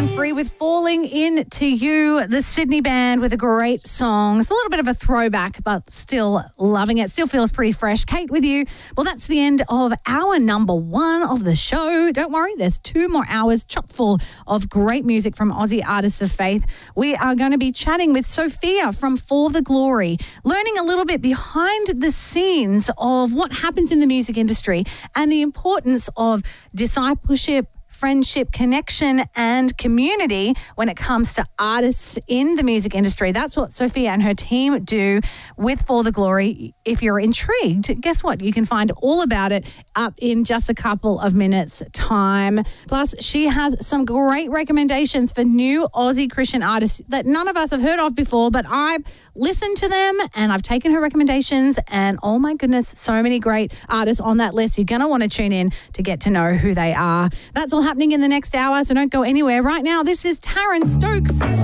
Born Free with Falling Into You, the Sydney band with a great song. It's a little bit of a throwback, but still loving it. Still feels pretty fresh. Kate with you. Well, that's the end of hour number 1 of the show. Don't worry, there's 2 more hours chock full of great music from Aussie artists of faith. We are going to be chatting with Sophia from For the Glory, learning a little bit behind the scenes of what happens in the music industry and the importance of discipleship, friendship, connection, and community when it comes to artists in the music industry. That's what Sophia and her team do with For the Glory. If you're intrigued, guess what? You can find all about it up in just a couple of minutes' time. Plus, she has some great recommendations for new Aussie Christian artists that none of us have heard of before, but I've listened to them and I've taken her recommendations, and oh my goodness, so many great artists on that list. You're going to want to tune in to get to know who they are. That's all happening in the next hour, so don't go anywhere. Right now, this is Taryn Stokes